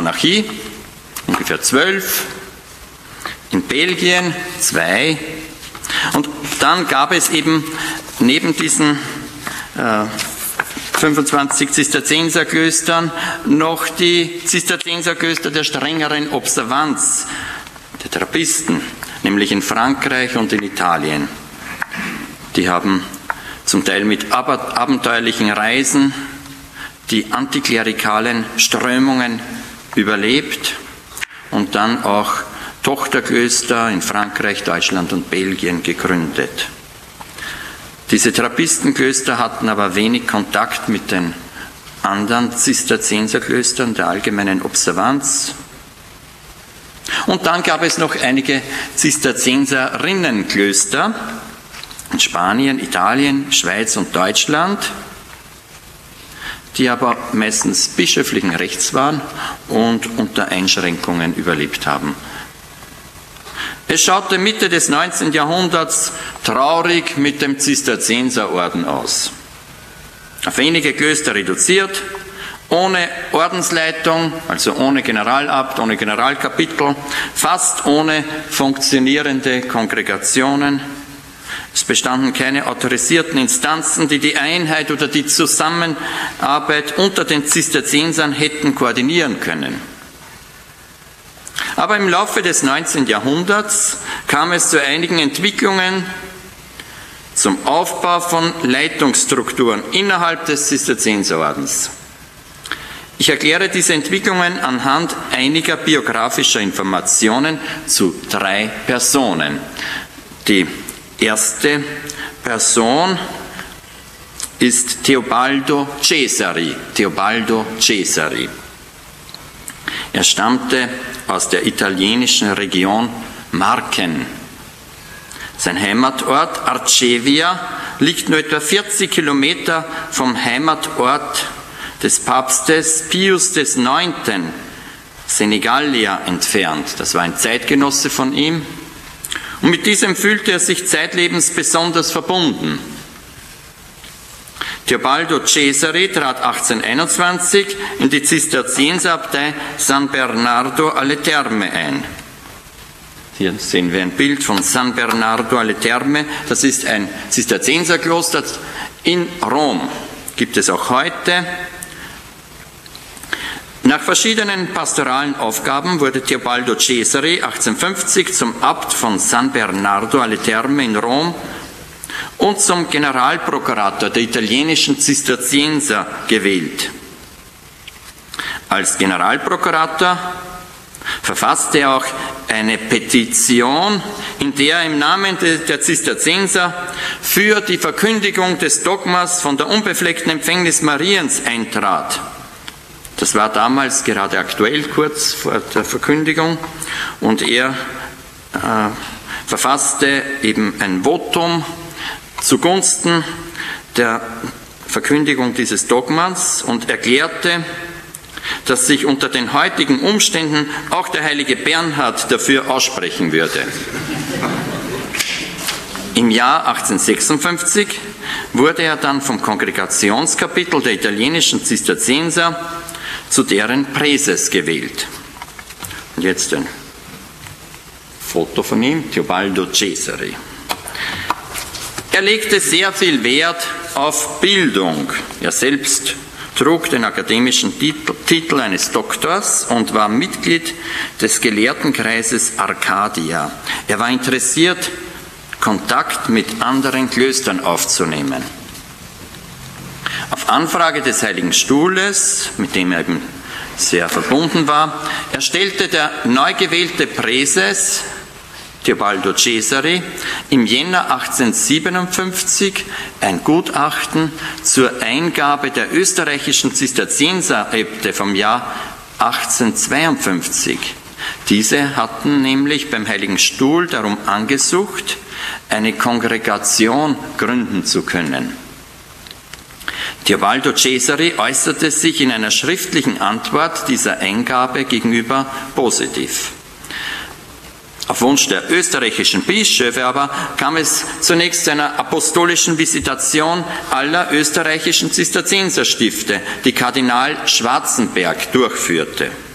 Monarchie, ungefähr 12, in Belgien 2 und dann gab es eben neben diesen 25 Zisterzienserklöstern noch die Zisterzienserklöster der strengeren Observanz, der Trappisten, nämlich in Frankreich und in Italien. Die haben zum Teil mit abenteuerlichen Reisen die antiklerikalen Strömungen überlebt und dann auch Tochterklöster in Frankreich, Deutschland und Belgien gegründet. Diese Trappistenklöster hatten aber wenig Kontakt mit den anderen Zisterzienserklöstern der allgemeinen Observanz. Und dann gab es noch einige Zisterzienserinnenklöster in Spanien, Italien, Schweiz und Deutschland, die aber meistens bischöflichen Rechts waren und unter Einschränkungen überlebt haben. Es schaute Mitte des 19. Jahrhunderts traurig mit dem Zisterzienserorden aus. Auf wenige Klöster reduziert, ohne Ordensleitung, also ohne Generalabt, ohne Generalkapitel, fast ohne funktionierende Kongregationen. Es bestanden keine autorisierten Instanzen, die die Einheit oder die Zusammenarbeit unter den Zisterziensern hätten koordinieren können. Aber im Laufe des 19. Jahrhunderts kam es zu einigen Entwicklungen zum Aufbau von Leitungsstrukturen innerhalb des Zisterzienserordens. Ich erkläre diese Entwicklungen anhand einiger biografischer Informationen zu 3 Personen. Die erste Person ist Teobaldo Cesari. Teobaldo Cesari. Er stammte aus der italienischen Region Marken. Sein Heimatort Arcevia liegt nur etwa 40 Kilometer vom Heimatort des Papstes Pius IX. Senigallia entfernt. Das war ein Zeitgenosse von ihm. Und mit diesem fühlte er sich zeitlebens besonders verbunden. Teobaldo Cesari trat 1821 in die Zisterzienserabtei San Bernardo alle Terme ein. Hier sehen wir ein Bild von San Bernardo alle Terme. Das ist ein Zisterzienserkloster in Rom. Gibt es auch heute. Nach verschiedenen pastoralen Aufgaben wurde Teobaldo Cesari 1850 zum Abt von San Bernardo alle Terme in Rom und zum Generalprokurator der italienischen Zisterzienser gewählt. Als Generalprokurator verfasste er auch eine Petition, in der er im Namen der Zisterzienser für die Verkündigung des Dogmas von der unbefleckten Empfängnis Mariens eintrat. Das war damals gerade aktuell, kurz vor der Verkündigung, und er verfasste eben ein Votum zugunsten der Verkündigung dieses Dogmas und erklärte, dass sich unter den heutigen Umständen auch der heilige Bernhard dafür aussprechen würde. Im Jahr 1856 wurde er dann vom Kongregationskapitel der italienischen Zisterzienser zu deren Präses gewählt. Und jetzt ein Foto von ihm, Teobaldo Cesari. Er legte sehr viel Wert auf Bildung. Er selbst trug den akademischen Titel eines Doktors und war Mitglied des Gelehrtenkreises Arcadia. Er war interessiert, Kontakt mit anderen Klöstern aufzunehmen. Auf Anfrage des Heiligen Stuhles, mit dem er eben sehr verbunden war, erstellte der neu gewählte Präses Teobaldo Cesari im Jänner 1857 ein Gutachten zur Eingabe der österreichischen Zisterzienseräbte vom Jahr 1852. Diese hatten nämlich beim Heiligen Stuhl darum angesucht, eine Kongregation gründen zu können. Teobaldo Cesari äußerte sich in einer schriftlichen Antwort dieser Eingabe gegenüber positiv. Auf Wunsch der österreichischen Bischöfe aber kam es zunächst zu einer apostolischen Visitation aller österreichischen Zisterzienserstifte, die Kardinal Schwarzenberg durchführte.